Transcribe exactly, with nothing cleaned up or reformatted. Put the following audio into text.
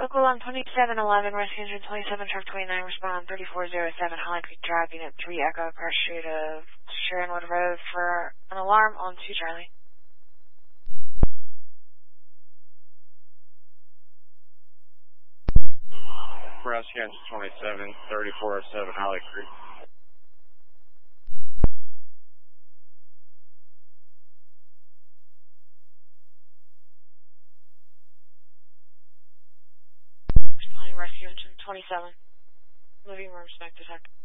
Local on twenty-seven eleven, rescue engine twenty-seven, truck twenty-nine, respond on thirty-four oh seven, Holly Creek Drive, unit three, Echo, across street of Sharonwood Road for an alarm on two Charlie. Rescue engine twenty-seven, thirty-four oh seven, Holly Creek. Responding rescue engine twenty-seven. Moving room, respect detect.